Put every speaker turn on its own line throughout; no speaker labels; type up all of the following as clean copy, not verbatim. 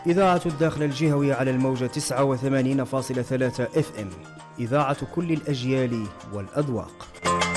إذاعة الداخل الجهوي على الموجة 89.3 FM. إذاعة كل الأجيال والأذواق.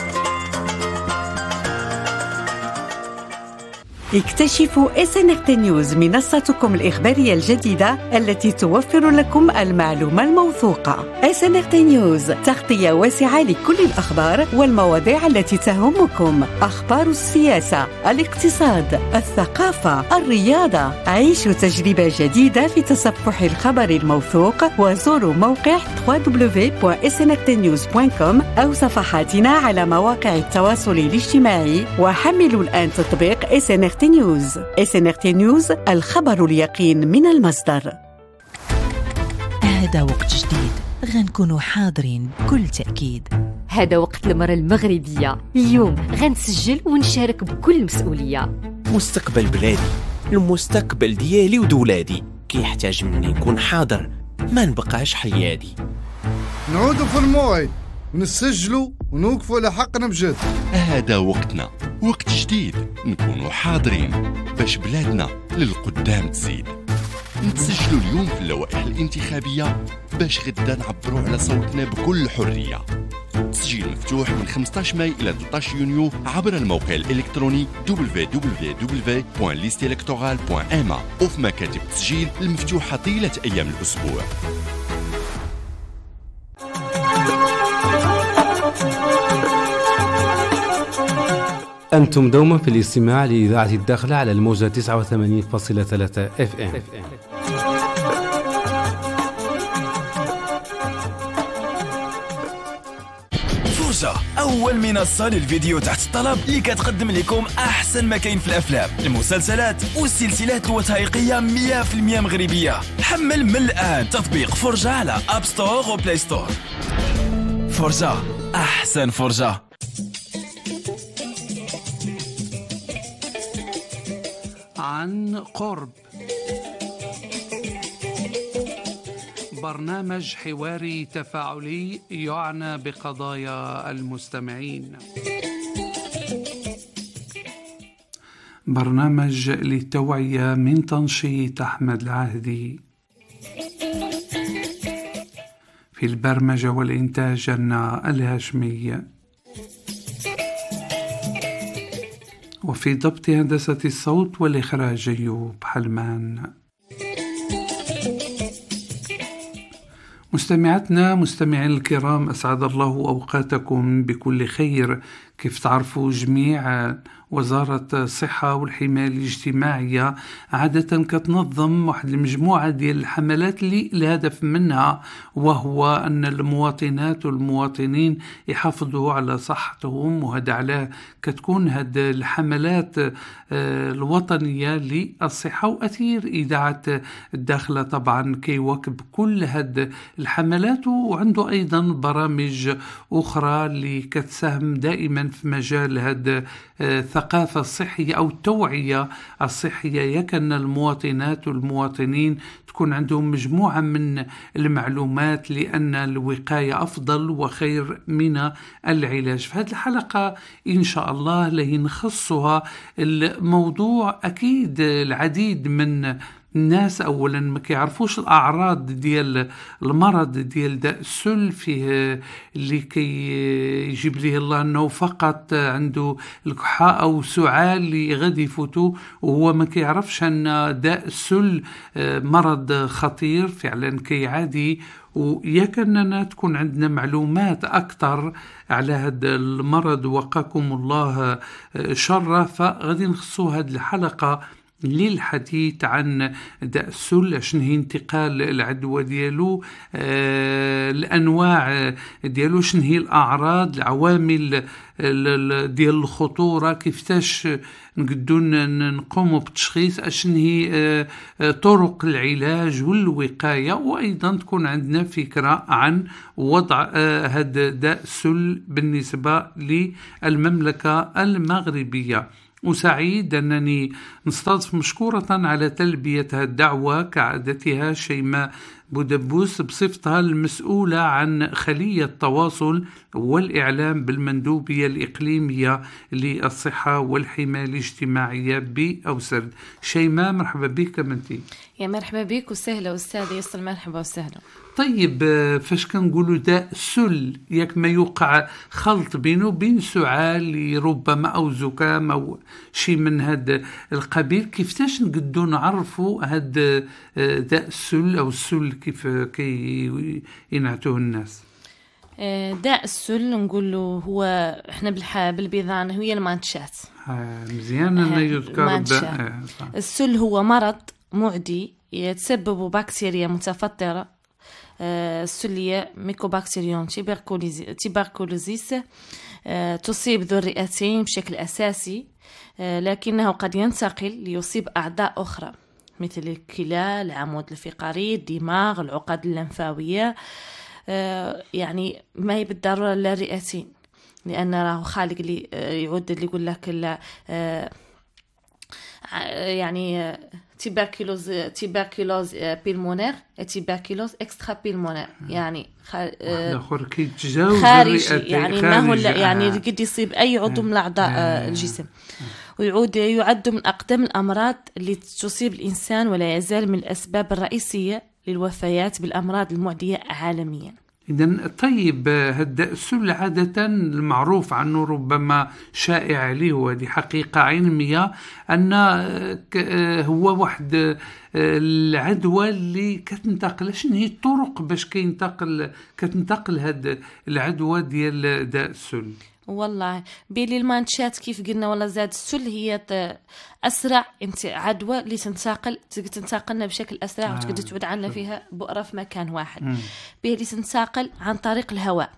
اكتشفوا SNRT News، منصتكم الإخبارية الجديدة التي توفر لكم المعلومة الموثوقة. SNRT News، تغطية واسعة لكل الأخبار والمواضيع التي تهمكم، أخبار السياسة، الاقتصاد، الثقافة، الرياضة. عيشوا تجربة جديدة في تصفح الخبر الموثوق، وزوروا موقع www.snrtnews.com أو صفحاتنا على مواقع التواصل الاجتماعي، وحملوا الآن تطبيق SNRT نيوز. SNRT نيوز، الخبر اليقين من المصدر.
هذا وقت جديد غنكونوا حاضرين بكل تأكيد.
هذا وقت المرأة المغربية. اليوم غنسجل ونشارك بكل مسؤولية.
مستقبل بلادي، المستقبل ديالي ودولادي كيحتاج مني نكون حاضر، ما نبقاش حيادي.
نعودوا في الموعد ونسجلوا ونوقفوا على حقنا بجد.
هذا وقتنا، وقت جديد نكونوا حاضرين باش بلادنا للقدام تزيد. نتسجلوا اليوم في اللوائح الانتخابية باش غدا نعبروا على صوتنا بكل حرية. التسجيل مفتوح من 15 ماي إلى 13 يونيو عبر الموقع الإلكتروني www.listelectoral.ma وفي مكاتب التسجيل المفتوحة طيلة أيام الأسبوع.
أنتم دوما في الاستماع لإذاعة الداخلة على الموجة 89.3 FM.
فرجة، أول منصة للفيديو تحت الطلب اللي كتقدم لكم أحسن ما كاين في الأفلام، المسلسلات والسلسلات الوثائقية 100% مغربية. حمل من الآن تطبيق فرجة على أب ستور وبلاي ستور. فرجة، أحسن فرجة.
عن قرب، برنامج حواري تفاعلي يعنى بقضايا المستمعين. برنامج للتوعية من تنشيط أحمد العهدي. في البرمجة والإنتاج أنا الهاشمي. وفي ضبط هندسة الصوت والإخراج أيوب حلمان. مستمعاتنا مستمعين الكرام، أسعد الله أوقاتكم بكل خير. كيف تعرفوا جميع، وزارة الصحة والحماية الاجتماعية عادة كتنظم واحد المجموعة ديال الحملات اللي الهدف منها وهو أن المواطنات والمواطنين يحافظوا على صحتهم، وهذا علاه كتكون هاد الحملات الوطنية للصحة. وأثير إذاعة الداخلة طبعا كيواكب كل هاد الحملات، وعنده أيضا برامج أخرى اللي كتساهم دائما في مجال هاد الثقافة الصحية أو التوعية الصحية، يكن المواطنات والمواطنين تكون عندهم مجموعة من المعلومات، لأن الوقاية أفضل وخير من العلاج. في هذه الحلقة إن شاء الله اللي نخصها الموضوع، أكيد العديد من الناس أولا ما كيعرفوش الأعراض ديال المرض ديال داء السل، فيه اللي كي يجيب ليه الله أنه فقط عنده الكحة أو سعال اللي غادي يفوتو، وهو ما كيعرفش أن داء السل مرض خطير فعلا كيعادي. ويكننا تكون عندنا معلومات أكثر على هذا المرض، وقاكم الله شره. فغادي نخصو هذه الحلقة للحديث عن داء السل، شنو هي انتقال العدوى ديالو، الأنواع ديالو، شنو هي الأعراض، العوامل ديال الخطورة، كيفاش نقدروا نقوموا بالتشخيص، شنو هي طرق العلاج والوقاية، وأيضا تكون عندنا فكرة عن وضع هذا داء السل بالنسبة للمملكة المغربية. وسعيد أنني نستضيف مشكورة على تلبية الدعوة كعادتها شيماء بودبوس بصفتها المسؤولة عن خلية التواصل والإعلام بالمندوبية الإقليمية للصحة والحماية الاجتماعية بأوسرد. شيماء مرحبا بك كمنتي.
يا مرحبا بك وسهلا أستاذ يصل. مرحبا وسهلا.
طيب فاش كنقولوا داء السل ياك ما يوقع خلط بينه وبين سعال ربما أو زكام أو شيء من هذا القبيل، كيفتاش نقدو نعرفوا هذا داء السل أو السل كيف كي ينعتوه الناس؟
داء السل نقول له هو احنا بالبيضان هي المانشات.
مزيان انه يذكر
السل هو مرض معدي يتسبب بكتيريا متفطرة السلية ميكوبكتيريوم تيبركولوزيس تصيب ذو الرئتين بشكل أساسي، لكنه قد ينتقل ليصيب أعضاء أخرى مثل الكلى، العمود الفقري، الدماغ، العقد اللمفاوية، يعني ما هي بالضرورة للرئتين، لأن راه خالق اللي يعود اللي يقول لك يعني تيبركلوز بيلمونير تيبركلوز اكسترا بيلمونير، يعني خارجي، يعني ما هو يعني قد يصيب أي عضو من أعضاء الجسم، ويعود يعد من أقدم الأمراض اللي تصيب الإنسان، ولا يزال من الأسباب الرئيسية للوفيات بالأمراض المعدية عالميا.
إذن طيب هذا السل عادة المعروف عنه ربما شائع عليه، وهذه حقيقة علمية أن هو واحد العدوى اللي كتنتقل. شنو هي الطرق باش كتنتقل هذا العدوى ديال داء السل؟
والله بيلي المانشات كيف قلنا ولا زاد السل هي أسرع عدوى اللي تنتقلنا بشكل أسرع وتقدر تعود عنا فيها بؤرة في مكان واحد. بيلي تنتقل عن طريق الهواء،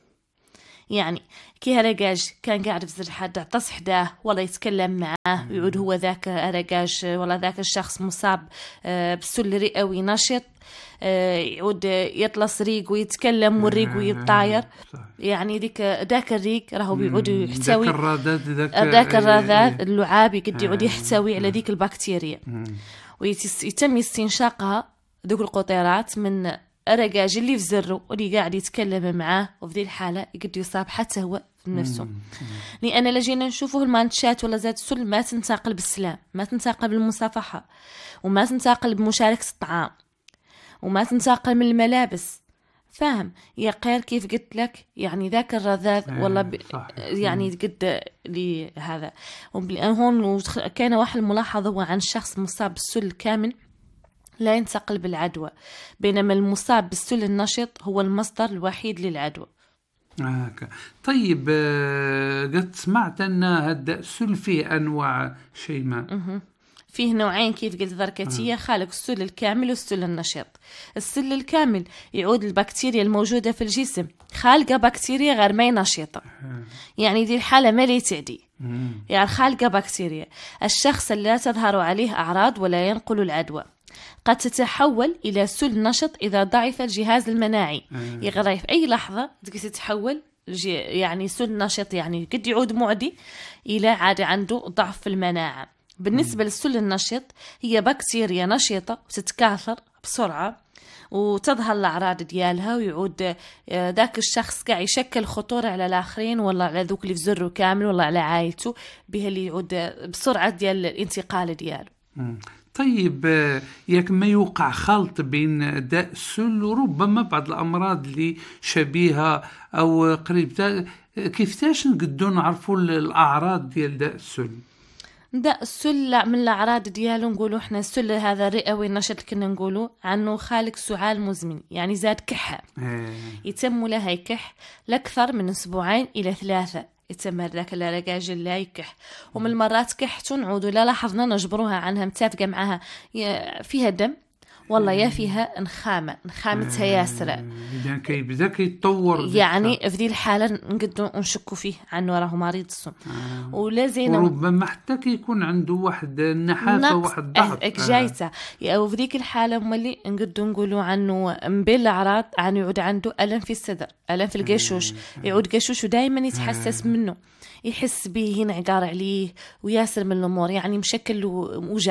يعني كي هرقاج كان قاعد في زرحة عطس حداه ولا يتكلم معاه ويعود هو ذاك هرقاج ولا ذاك الشخص مصاب بسل رئوي نشط، يعود يطلس ريق ويتكلم والريق ويتطاير، يعني ذاك الريق راهو بيعود يحتوي ذاك الرذاذ اللعابي قد يعود يحتوي على ذيك البكتيريا، ويتم استنشاقها ذوك القطيرات من الرقاج اللي في زره واللي قاعد يتكلم معاه، وفي ذي الحالة يقد يصاب حتى هو في نفسه. لأن لجينا نشوفه المانشات ولا زاد السل ما تنتقل بالسلام، ما تنتقل بالمصافحة، وما تنتقل بمشاركة الطعام، وما تنتقل من الملابس، فاهم يا قير كيف قلت لك، يعني ذاك الرذاذ والله يعني قد لي هذا. هون كان واحد الملاحظة هو عن شخص مصاب بالسل كامل لا ينتقل بالعدوى، بينما المصاب بالسل النشط هو المصدر الوحيد للعدوى.
طيب قد سمعت أن هذا السل فيه أنواع شيماء؟
فيه نوعين كيف قلت ذركتية، خالق السل الكامل والسل النشط. السل الكامل يعود البكتيريا الموجودة في الجسم خالقة بكتيريا غير ما نشطة، يعني دي الحالة ما لي تعدي، يعني خالقة بكتيريا. الشخص اللي لا تظهر عليه أعراض ولا ينقل العدوى قد تتحول إلى سل نشط إذا ضعف الجهاز المناعي، يغري في أي لحظة تتحول يعني سل نشط، يعني قد يعود معدي إلى عادة عنده ضعف في المناعة. بالنسبة للسل النشط هي بكتيريا نشطة وتتكاثر بسرعة وتظهر الأعراض ديالها، ويعود ذاك الشخص قاعد يشكل خطورة على الآخرين ولا على ذوك اللي في زره كامل ولا على عائلته، بها اللي يعود بسرعة ديال الانتقال دياله.
طيب ياك ما يوقع خلط بين داء السل وربما بعض الأمراض اللي شبيهة أو قريبة، كيفتاش نقدو نعرفوا الأعراض ديال داء السل؟
داء السل من الأعراض ديالو نقولوا احنا السل هذا الرئوي النشط كنا نقولوا عنه خالق سعال مزمن، يعني زاد كحة يتم لها يكح لأكثر من 2 إلى 3 يتم هذاك الرقاج لا يكح، ومن المرات كحته نعودوا لا لاحظنا نجبروها عنها متفقة معها فيها دم والله يا فيها نخامتها ياسرة،
إذا كيبدا كيتطور
يعني في ذي الحالة نقدروا نشكوا فيه عنه راه مريض السم. ولازم
وربما حتى كيكون عنده واحد النحافة واحد ضعف
جايته، وفي ذيك الحالة ملي نقدروا نقولوا عنه من بين الأعراض عنه يعود عنده ألم في الصدر، ألم في القشوش، يعود قشوشه دائما يتحسس منه، يحس به ينعقر عليه وياسر من الأمور، يعني مشكل له وجع